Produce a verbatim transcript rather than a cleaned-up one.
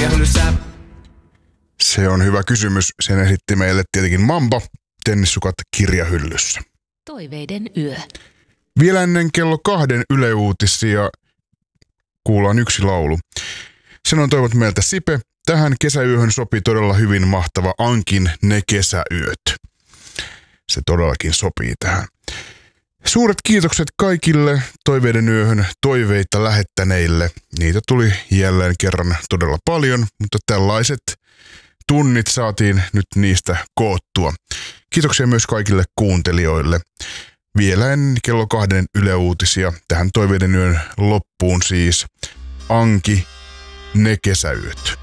kirjahyllyssä? Se on hyvä kysymys. Sen esitti meille tietenkin Mamba, Tennissukat kirjahyllyssä. Toiveiden yö. Vielä ennen kello kahden Yle Uutisia kuullaan yksi laulu. Sen on toivot meiltä Sipe. Tähän kesäyöhön sopii todella hyvin mahtava Ankin Ne kesäyöt. Se todellakin sopii tähän. Suuret kiitokset kaikille toiveiden yöhön toiveita lähettäneille. Niitä tuli jälleen kerran todella paljon, mutta tällaiset tunnit saatiin nyt niistä koottua. Kiitoksia myös kaikille kuuntelijoille. Vielä ennen kello kahden Yle Uutisia tähän toiveiden yön loppuun siis Anki Ne kesäyöt.